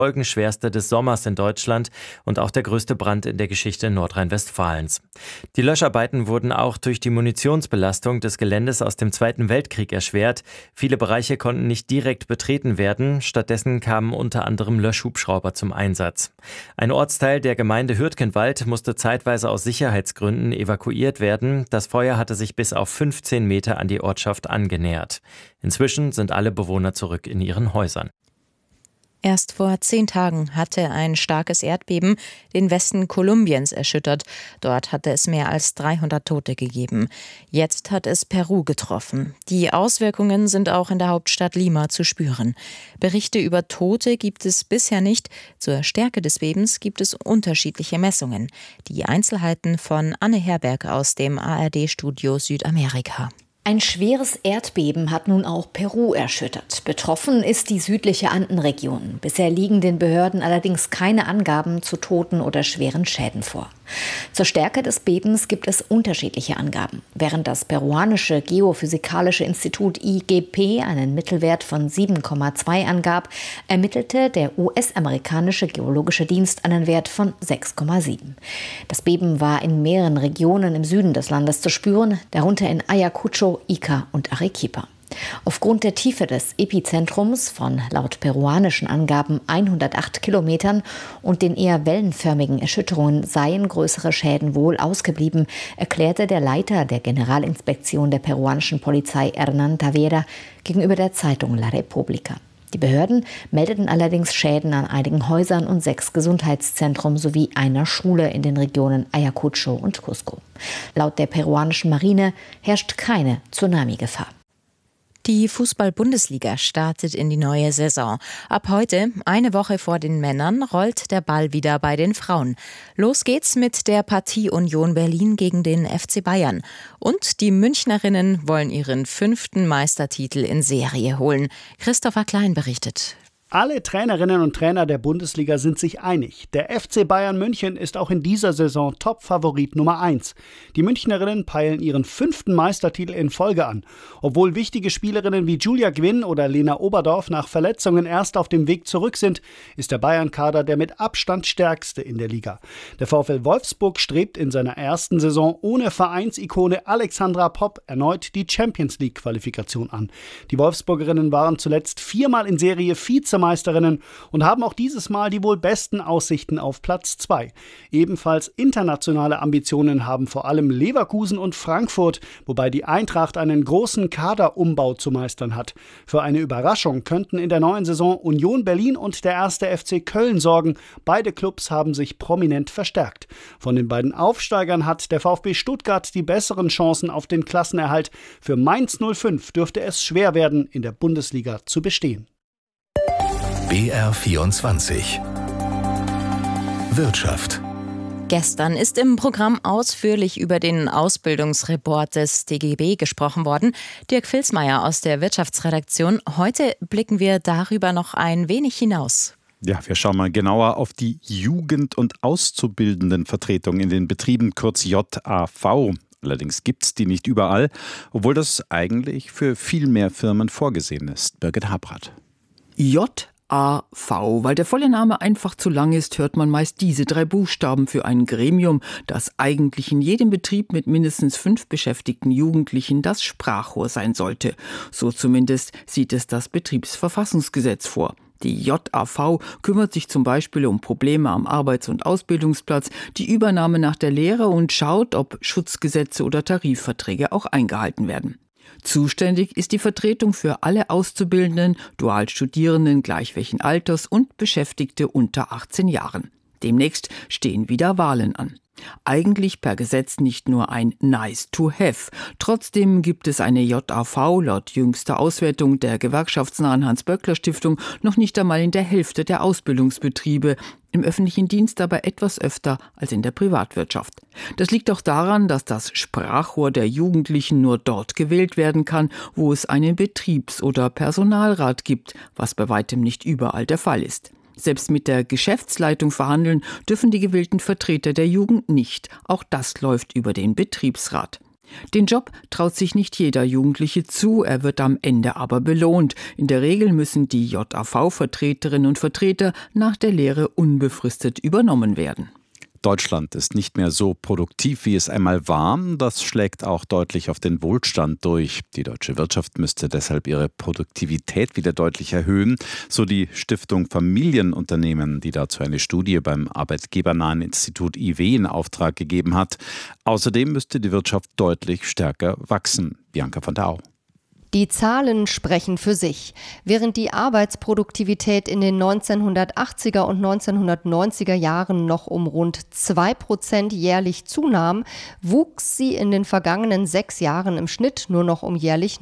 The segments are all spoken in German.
folgenschwerste des Sommers in Deutschland und auch der größte Brand in der Geschichte Nordrhein-Westfalens. Die Löscharbeiten wurden auch durch die Munitionsbelastung des Geländes aus dem Zweiten Weltkrieg erschwert. Viele Bereiche konnten nicht direkt betreten werden, stattdessen kamen unter anderem Löschhubschrauber zum Einsatz. Ein Ortsteil der Gemeinde Hürtgenwald musste zeitweise aus Sicherheitsgründen evakuiert werden. Das Feuer hatte sich bis auf 15 Meter an die Ortschaft angenähert. Inzwischen sind alle Bewohner zurück in ihren Häusern. Erst vor 10 Tagen hatte ein starkes Erdbeben den Westen Kolumbiens erschüttert. Dort hatte es mehr als 300 Tote gegeben. Jetzt hat es Peru getroffen. Die Auswirkungen sind auch in der Hauptstadt Lima zu spüren. Berichte über Tote gibt es bisher nicht. Zur Stärke des Bebens gibt es unterschiedliche Messungen. Die Einzelheiten von Anne Herberg aus dem ARD-Studio Südamerika. Ein schweres Erdbeben hat nun auch Peru erschüttert. Betroffen ist die südliche Andenregion. Bisher liegen den Behörden allerdings keine Angaben zu Toten oder schweren Schäden vor. Zur Stärke des Bebens gibt es unterschiedliche Angaben. Während das peruanische Geophysikalische Institut IGP einen Mittelwert von 7,2 angab, ermittelte der US-amerikanische Geologische Dienst einen Wert von 6,7. Das Beben war in mehreren Regionen im Süden des Landes zu spüren, darunter in Ayacucho, Ica und Arequipa. Aufgrund der Tiefe des Epizentrums von laut peruanischen Angaben 108 Kilometern und den eher wellenförmigen Erschütterungen seien größere Schäden wohl ausgeblieben, erklärte der Leiter der Generalinspektion der peruanischen Polizei Hernán Tavera gegenüber der Zeitung La República. Die Behörden meldeten allerdings Schäden an einigen Häusern und 6 Gesundheitszentren sowie einer Schule in den Regionen Ayacucho und Cusco. Laut der peruanischen Marine herrscht keine Tsunami-Gefahr. Die Fußball-Bundesliga startet in die neue Saison. Ab heute, eine Woche vor den Männern, rollt der Ball wieder bei den Frauen. Los geht's mit der Partie Union Berlin gegen den FC Bayern. Und die Münchnerinnen wollen ihren 5. Meistertitel in Serie holen. Christopher Klein berichtet. Alle Trainerinnen und Trainer der Bundesliga sind sich einig. Der FC Bayern München ist auch in dieser Saison Top-Favorit Nummer 1. Die Münchnerinnen peilen ihren 5. Meistertitel in Folge an. Obwohl wichtige Spielerinnen wie Julia Gwinn oder Lena Oberdorf nach Verletzungen erst auf dem Weg zurück sind, ist der Bayern-Kader der mit Abstand stärkste in der Liga. Der VfL Wolfsburg strebt in seiner ersten Saison ohne Vereinsikone Alexandra Popp erneut die Champions-League-Qualifikation an. Die Wolfsburgerinnen waren zuletzt 4-mal in Serie Vizemeisterinnen und haben auch dieses Mal die wohl besten Aussichten auf Platz 2. Ebenfalls internationale Ambitionen haben vor allem Leverkusen und Frankfurt, wobei die Eintracht einen großen Kaderumbau zu meistern hat. Für eine Überraschung könnten in der neuen Saison Union Berlin und der 1. FC Köln sorgen. Beide Clubs haben sich prominent verstärkt. Von den beiden Aufsteigern hat der VfB Stuttgart die besseren Chancen auf den Klassenerhalt. Für Mainz 05 dürfte es schwer werden, in der Bundesliga zu bestehen. BR24 Wirtschaft. Gestern ist im Programm ausführlich über den Ausbildungsreport des DGB gesprochen worden. Dirk Vilsmeier aus der Wirtschaftsredaktion. Heute blicken wir darüber noch ein wenig hinaus. Ja, wir schauen mal genauer auf die Jugend- und Auszubildendenvertretung in den Betrieben, kurz JAV. Allerdings gibt es die nicht überall, obwohl das eigentlich für viel mehr Firmen vorgesehen ist. Birgit Habrath. JAV, weil der volle Name einfach zu lang ist, hört man meist diese 3 Buchstaben für ein Gremium, das eigentlich in jedem Betrieb mit mindestens 5 beschäftigten Jugendlichen das Sprachrohr sein sollte. So zumindest sieht es das Betriebsverfassungsgesetz vor. Die JAV kümmert sich zum Beispiel um Probleme am Arbeits- und Ausbildungsplatz, die Übernahme nach der Lehre und schaut, ob Schutzgesetze oder Tarifverträge auch eingehalten werden. Zuständig ist die Vertretung für alle Auszubildenden, Dualstudierenden gleich welchen Alters und Beschäftigte unter 18 Jahren. Demnächst stehen wieder Wahlen an. Eigentlich per Gesetz nicht nur ein Nice to have. Trotzdem gibt es eine JAV laut jüngster Auswertung der gewerkschaftsnahen Hans-Böckler-Stiftung noch nicht einmal in der Hälfte der Ausbildungsbetriebe, im öffentlichen Dienst aber etwas öfter als in der Privatwirtschaft. Das liegt auch daran, dass das Sprachrohr der Jugendlichen nur dort gewählt werden kann, wo es einen Betriebs- oder Personalrat gibt, was bei weitem nicht überall der Fall ist. Selbst mit der Geschäftsleitung verhandeln dürfen die gewählten Vertreter der Jugend nicht. Auch das läuft über den Betriebsrat. Den Job traut sich nicht jeder Jugendliche zu, er wird am Ende aber belohnt. In der Regel müssen die JAV-Vertreterinnen und Vertreter nach der Lehre unbefristet übernommen werden. Deutschland ist nicht mehr so produktiv, wie es einmal war. Das schlägt auch deutlich auf den Wohlstand durch. Die deutsche Wirtschaft müsste deshalb ihre Produktivität wieder deutlich erhöhen, so die Stiftung Familienunternehmen, die dazu eine Studie beim arbeitgebernahen Institut IW in Auftrag gegeben hat. Außerdem müsste die Wirtschaft deutlich stärker wachsen. Bianca von der Au. Die Zahlen sprechen für sich. Während die Arbeitsproduktivität in den 1980er und 1990er Jahren noch um rund 2% jährlich zunahm, wuchs sie in den vergangenen 6 Jahren im Schnitt nur noch um jährlich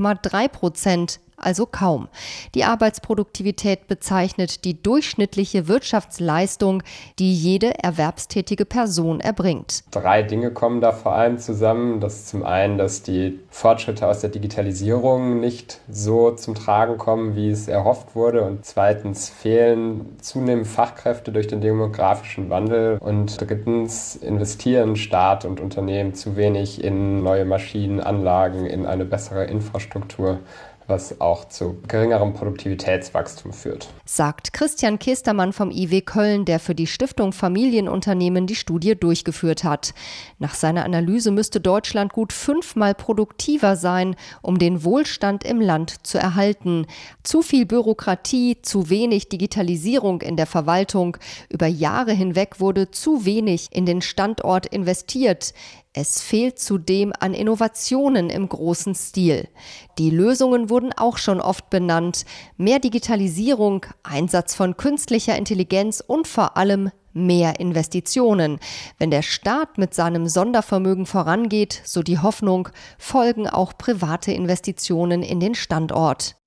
0,3%. Also kaum. Die Arbeitsproduktivität bezeichnet die durchschnittliche Wirtschaftsleistung, die jede erwerbstätige Person erbringt. 3 Dinge kommen da vor allem zusammen. Das ist zum einen, dass die Fortschritte aus der Digitalisierung nicht so zum Tragen kommen, wie es erhofft wurde. Und zweitens fehlen zunehmend Fachkräfte durch den demografischen Wandel. Und drittens investieren Staat und Unternehmen zu wenig in neue Maschinen, Anlagen, in eine bessere Infrastruktur, was auch zu geringerem Produktivitätswachstum führt. Sagt Christian Kestermann vom IW Köln, der für die Stiftung Familienunternehmen die Studie durchgeführt hat. Nach seiner Analyse müsste Deutschland gut 5-mal produktiver sein, um den Wohlstand im Land zu erhalten. Zu viel Bürokratie, zu wenig Digitalisierung in der Verwaltung. Über Jahre hinweg wurde zu wenig in den Standort investiert. Es fehlt zudem an Innovationen im großen Stil. Die Lösungen wurden auch schon oft benannt. Mehr Digitalisierung, Einsatz von künstlicher Intelligenz und vor allem mehr Investitionen. Wenn der Staat mit seinem Sondervermögen vorangeht, so die Hoffnung, folgen auch private Investitionen in den Standort.